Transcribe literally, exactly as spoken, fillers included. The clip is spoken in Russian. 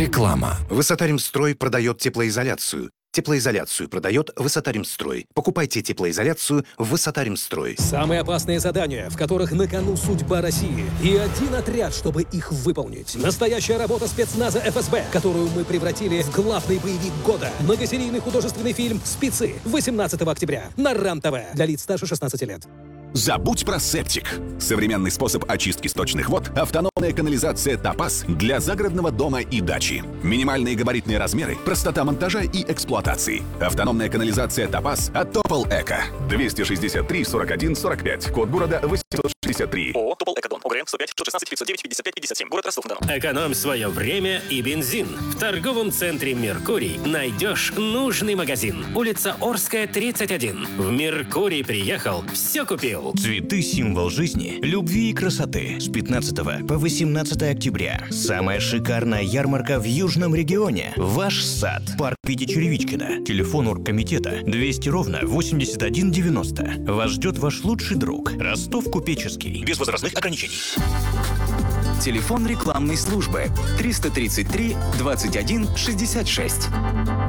Реклама. Высотаримстрой продает теплоизоляцию. Теплоизоляцию продает Высотаримстрой. Покупайте теплоизоляцию в Высотаримстрой. Самые опасные задания, в которых на кону судьба России. И один отряд, чтобы их выполнить. Настоящая работа спецназа эф эс бэ, которую мы превратили в главный боевик года. Многосерийный художественный фильм «Спецы» восемнадцатого октября на РАН-ТВ для лиц старше шестнадцати лет. Забудь про септик. Современный способ очистки сточных вод – автономная канализация «Топаз» для загородного дома и дачи. Минимальные габаритные размеры, простота монтажа и эксплуатации. Автономная канализация «Топаз» от Топол Эко. двести шестьдесят три сорок один сорок пять. Код города восемьсот шестьдесят три. ООО «Топол Экодон». ОГРН сто пять шестьсот шестнадцать пятьсот девять пятьдесят пять пятьдесят семь. Город Ростов-на-Дону. Экономь свое время и бензин. В торговом центре «Меркурий» найдешь нужный магазин. Улица Орская, тридцать один. В «Меркурий» приехал, все купил. Цветы – символ жизни, любви и красоты. С пятнадцатого по восемнадцатое октября. Самая шикарная ярмарка в Южном регионе. Ваш сад. Парк Вити Черевичкина. Телефон оргкомитета двести ровно восемьдесят один девяносто. Вас ждет ваш лучший друг. Ростов Купеческий. Без возрастных ограничений. Телефон рекламной службы триста тридцать три двадцать один шестьдесят шесть.